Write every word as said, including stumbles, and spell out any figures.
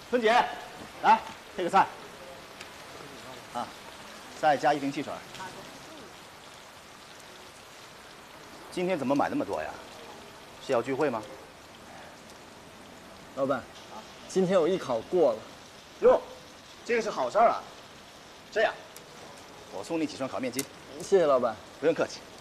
春姐，来配个菜。啊，再加一瓶汽水。今天怎么买那么多呀？是要聚会吗？ 老板，今天我艺考过了。 哟，这个是好事儿啊。这样，我送你几双烤面筋。 谢谢老板。 不用客气。